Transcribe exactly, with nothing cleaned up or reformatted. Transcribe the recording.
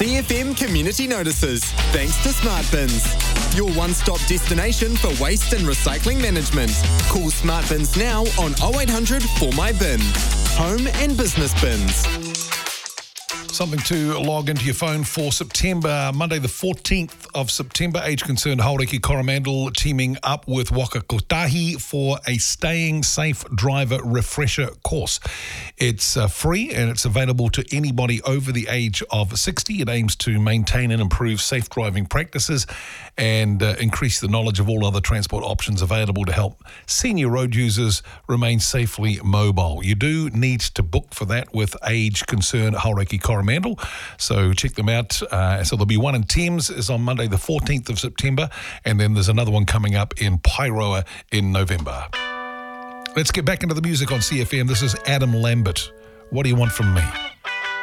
C F M Community Notices, thanks to Smart Bins. Your one-stop destination for waste and recycling management. Call Smart Bins now on oh eight hundred four my bin. Home and business bins. Something to log into your phone for September, Monday the fourteenth of September. Age-concerned Haureki Coromandel teaming up with Waka Kotahi for a Staying Safe Driver refresher course. It's uh, free and it's available to anybody over the age of sixty. It aims to maintain and improve safe driving practices and uh, increase the knowledge of all other transport options available to help senior road users remain safely mobile. You do need to book for that with Age-concerned Haureki Coromandel. So check them out. Uh, so there'll be one in Thames is on Monday the fourteenth of September, and then there's another one coming up in Pairoa in November. Let's get back into the music on C F M. This is Adam Lambert. What do you want from me?